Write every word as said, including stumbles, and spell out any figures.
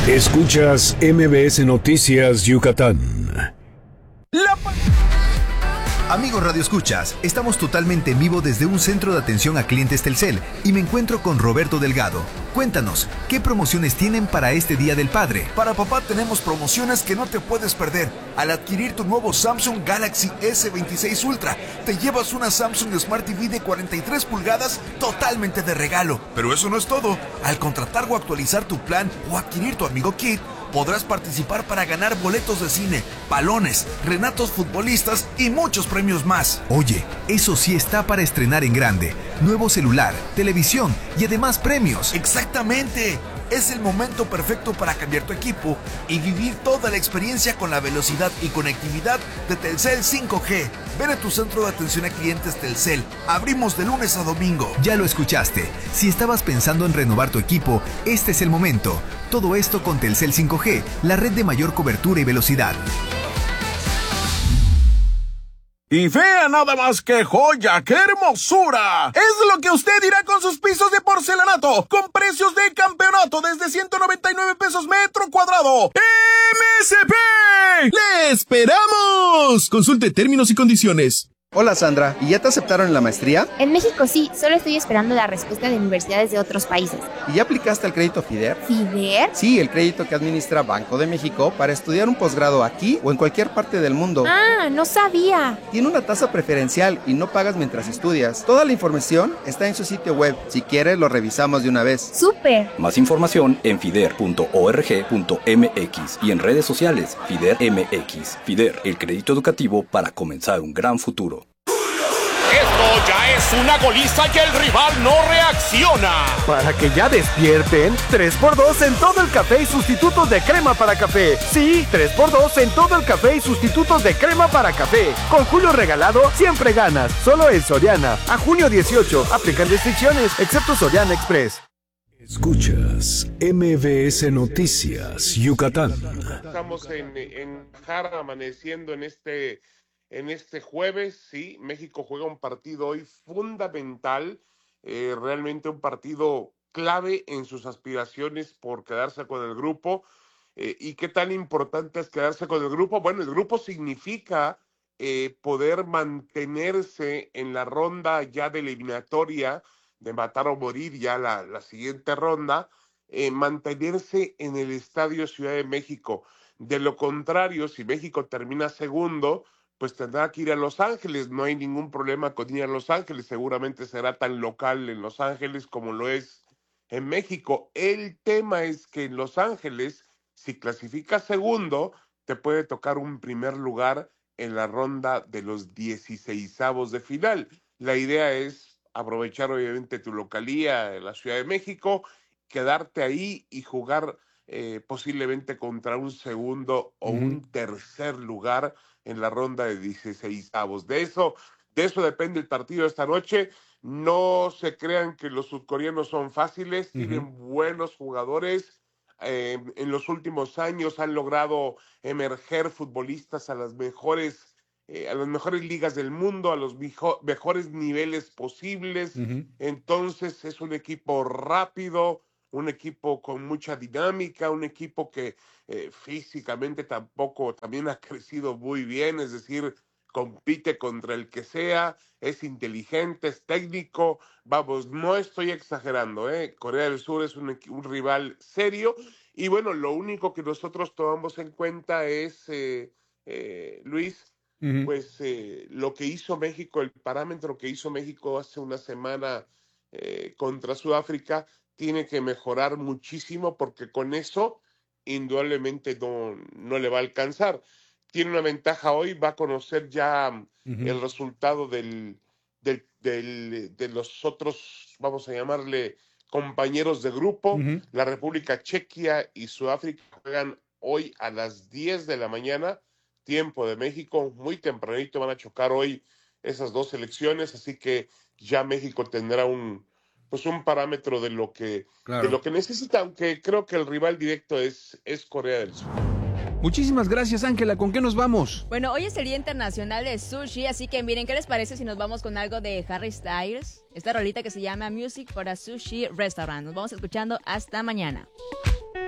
Escuchas M B S Noticias Yucatán. La... Amigos Radio Escuchas, estamos totalmente en vivo desde un centro de atención a clientes Telcel y me encuentro con Roberto Delgado. Cuéntanos, ¿qué promociones tienen para este Día del Padre? Para papá tenemos promociones que no te puedes perder. Al adquirir tu nuevo Samsung Galaxy ese veintiséis Ultra, te llevas una Samsung Smart T V de cuarenta y tres pulgadas totalmente de regalo. Pero eso no es todo. Al contratar o actualizar tu plan o adquirir tu Amigo Kit, podrás participar para ganar boletos de cine, balones, renatos futbolistas y muchos premios más. Oye, eso sí está para estrenar en grande. Nuevo celular, televisión y además premios. ¡Exactamente! Es el momento perfecto para cambiar tu equipo y vivir toda la experiencia con la velocidad y conectividad de Telcel cinco G. Ven a tu centro de atención a clientes Telcel. Abrimos de lunes a domingo. Ya lo escuchaste. Si estabas pensando en renovar tu equipo, este es el momento. Todo esto con Telcel cinco G, la red de mayor cobertura y velocidad. Y vea nada más que joya, qué hermosura. Es lo que usted dirá con sus pisos de porcelanato, con precios de campeonato desde ciento noventa y nueve pesos metro cuadrado. ¡M S P! ¡Le esperamos! Consulte términos y condiciones. Hola Sandra, ¿y ya te aceptaron en la maestría? En México sí, solo estoy esperando la respuesta de universidades de otros países. ¿Y ya aplicaste al crédito FIDER? ¿FIDER? Sí, el crédito que administra Banco de México para estudiar un posgrado aquí o en cualquier parte del mundo. Ah, no sabía. Tiene una tasa preferencial y no pagas mientras estudias. Toda la información está en su sitio web. Si quieres, lo revisamos de una vez. ¡Súper! Más información en fider punto org punto m x y en redes sociales FIDER M X. FIDER, el crédito educativo para comenzar un gran futuro. Esto ya es una goliza y el rival no reacciona. Para que ya despierten, tres por dos en todo el café y sustitutos de crema para café. Sí, tres por dos en todo el café y sustitutos de crema para café. Con Julio regalado, siempre ganas. Solo en Soriana. A junio dieciocho, aplican restricciones, excepto Soriana Express. Escuchas M B S Noticias Yucatán. Estamos en, en Jara amaneciendo en este... En este jueves, sí, México juega un partido hoy fundamental, eh, realmente un partido clave en sus aspiraciones por quedarse con el grupo. Eh, ¿Y qué tan importante es quedarse con el grupo? Bueno, el grupo significa eh, poder mantenerse en la ronda ya de eliminatoria, de matar o morir ya la, la siguiente ronda, eh, mantenerse en el Estadio Ciudad de México. De lo contrario, si México termina segundo, pues tendrá que ir a Los Ángeles. No hay ningún problema con ir a Los Ángeles, seguramente será tan local en Los Ángeles como lo es en México. El tema es que en Los Ángeles, si clasificas segundo, te puede tocar un primer lugar en la ronda de los dieciseisavos de final. La idea es aprovechar obviamente tu localía en la Ciudad de México, quedarte ahí y jugar eh, posiblemente contra un segundo o uh-huh. un tercer lugar en la ronda de dieciseisavos. De eso, de eso depende el partido de esta noche. No se crean que los sudcoreanos son fáciles, uh-huh. tienen buenos jugadores. Eh, en los últimos años han logrado emerger futbolistas a las mejores, eh, a las mejores ligas del mundo, a los mejo- mejores niveles posibles. Uh-huh. Entonces es un equipo rápido, un equipo con mucha dinámica, un equipo que eh, físicamente tampoco también ha crecido muy bien, es decir, compite contra el que sea, es inteligente, es técnico. Vamos, no estoy exagerando, ¿eh? Corea del Sur es un, un rival serio y bueno, lo único que nosotros tomamos en cuenta es, eh, eh, Luis, uh-huh. pues eh, lo que hizo México, el parámetro que hizo México hace una semana eh, contra Sudáfrica, tiene que mejorar muchísimo porque con eso indudablemente no, no le va a alcanzar. Tiene una ventaja hoy, va a conocer ya uh-huh. el resultado del, del, del, de los otros, vamos a llamarle, compañeros de grupo. Uh-huh. La República Chequia y Sudáfrica juegan hoy a las diez de la mañana, tiempo de México, muy tempranito van a chocar hoy esas dos selecciones, así que ya México tendrá un pues un parámetro de lo que claro. de lo que necesita, aunque creo que el rival directo es, es Corea del Sur. Muchísimas gracias, Ángela. ¿Con qué nos vamos? Bueno, hoy es el Día Internacional de Sushi, así que miren, ¿qué les parece si nos vamos con algo de Harry Styles? Esta rolita que se llama Music for a Sushi Restaurant. Nos vamos escuchando hasta mañana.